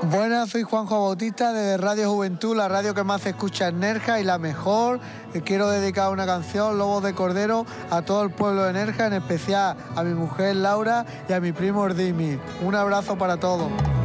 Buenas, soy Juanjo Bautista de Radio Juventud, la radio que más se escucha en Nerja y la mejor. Quiero dedicar una canción, Lobos de Cordero, a todo el pueblo de Nerja, en especial a mi mujer Laura y a mi primo Ordimi. Un abrazo para todos.